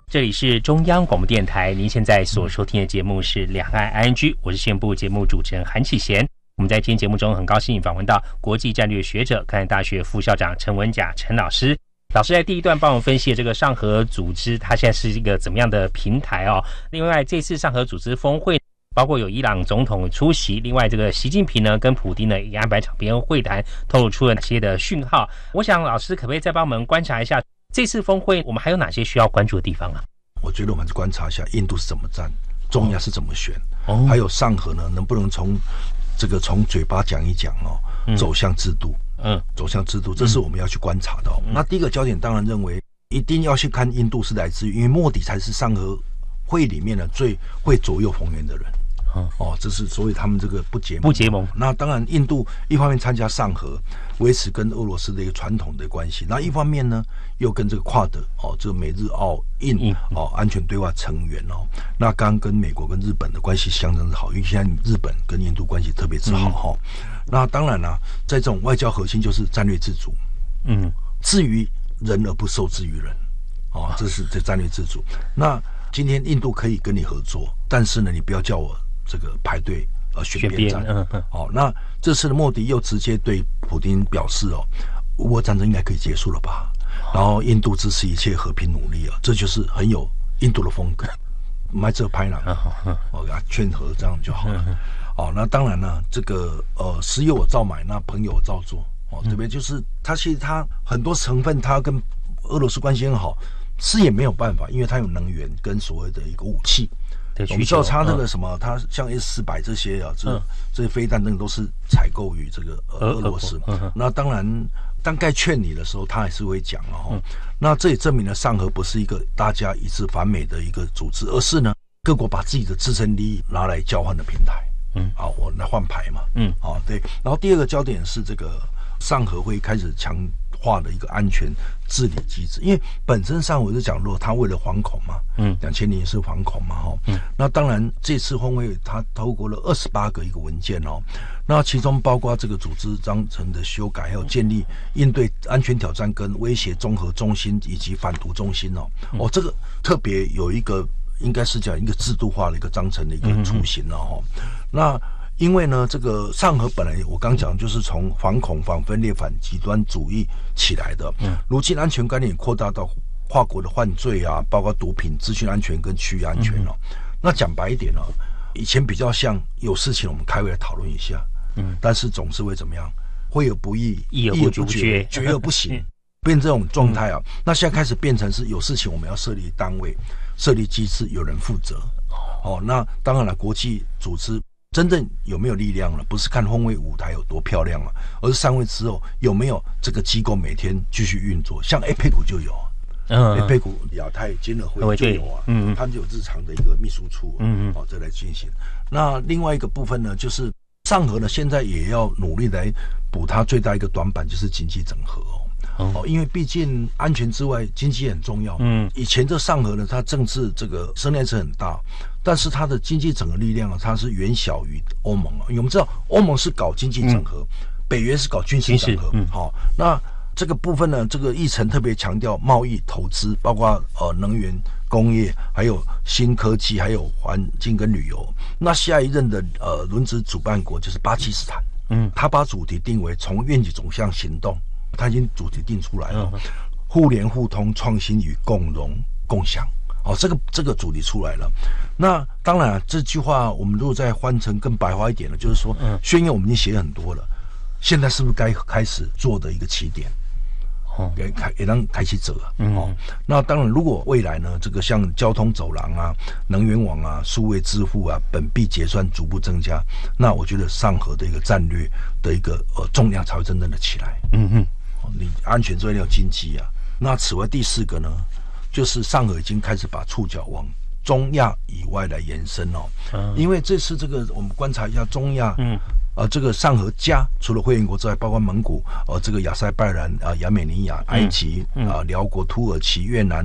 这里是中央广播电台，您现在所收听的节目是两岸 ING， 我是线部节目主持人韩启贤。我们在今天节目中很高兴访问到国际战略学者、开南大学副校长陈文甲陈老师。老师在第一段帮我们分析这个上合组织，它现在是一个怎么样的平台哦？另外，这次上合组织峰会，包括有伊朗总统出席，另外这个习近平呢跟普丁呢也安排场边会谈，透露出了哪些的讯号？我想老师可不可以再帮我们观察一下这次峰会，我们还有哪些需要关注的地方啊？ 我觉得我们观察一下印度是怎么站，中亚是怎么选，还有上合呢能不能从嘴巴讲一讲走向制度，走向制度，这是我们要去观察的那第一个焦点当然认为一定要去看印度是来自于，因为莫迪才是上合会里面的最会左右逢源的人。这是所以他们这个不结盟。那当然，印度一方面参加上合，维持跟俄罗斯的一个传统的关系；那一方面呢，又跟这个跨的这个美日澳印安全对话成员那刚跟美国跟日本的关系相当的好，因为现在日本跟印度关系特别之好那当然啦，在这种外交核心就是战略自主，至于人而不受制于人这是这战略自主。那今天印度可以跟你合作，但是呢，你不要叫我这个排队选边站。那这次的莫迪又直接对普丁表示乌俄战争应该可以结束了吧？然后印度支持一切和平努力这就是很有印度的风格，买这拍了，给他劝和这样就好了。那当然了，这个石油我照买，那朋友我照做这边就是他其实他很多成分，他跟俄罗斯关系很好，是也没有办法，因为他有能源跟所谓的一个武器。我们知道他这个什么，他像 S-400这些这些飞弹等都是采购于这个俄罗斯。那当然，当该劝你的时候，他还是会讲那这也证明了上合不是一个大家一致反美的一个组织，而是呢各国把自己的自身利益拿来交换的平台。我来换牌嘛。对。然后第二个焦点是这个上合会开始强化的一个安全治理机制，因为本身上我就讲过，他为了惶恐嘛，2000年也是惶恐嘛那当然这次峰会他透过了28个一个文件那其中包括这个组织章程的修改，还有建立应对安全挑战跟威胁综合中心以及反毒中心这个特别有一个应该是讲一个制度化的一个章程的一个雏形那因为呢，这个上合本来我刚讲就是从反恐、反分裂、反极端主义起来的，如今安全概念扩大到跨国的犯罪包括毒品、资讯安全跟区域安全那讲白一点以前比较像有事情我们开会来讨论一下，但是总是会怎么样？会有不义， 议而不决， 决而不行，变这种状态那现在开始变成是有事情我们要设立单位、设立机制，有人负责。那当然了，国际组织真正有没有力量了？不是看峰会舞台有多漂亮而是上位之后有没有这个机构每天继续运作。像 APEC 就有APEC 亚太经合会就有他们就有日常的一个秘书处这来进行。那另外一个部分呢，就是上合呢现在也要努力来补它最大一个短板，就是经济整合因为毕竟安全之外经济也很重要以前这上合呢它政治这个声量是很大，但是它的经济整合力量它是远小于欧盟因为我们知道欧盟是搞经济整合北约是搞军事整合那这个部分呢，这个议程特别强调贸易投资，包括能源工业，还有新科技，还有环境跟旅游。那下一任的轮值主办国就是巴基斯坦他把主题定为从愿景走向行动，他已经主题定出来了互联互通、创新与共荣共享这个主题出来了。那当然这句话我们如果再换成更白话一点了，就是说宣言我们已经写很多了，现在是不是该开始做的一个起点也让开启者那当然如果未来呢这个像交通走廊能源网数位支付本币结算逐步增加，那我觉得上合的一个战略的一个重量才会真正的起来你安全之外要有经济那此外第四个呢，就是上合已经开始把触角往中亚以外来延伸因为这次这个我们观察一下中亚这个上合加除了会员国之外，包括蒙古这个亚塞拜然亚美尼亚、埃及辽国、土耳其、越南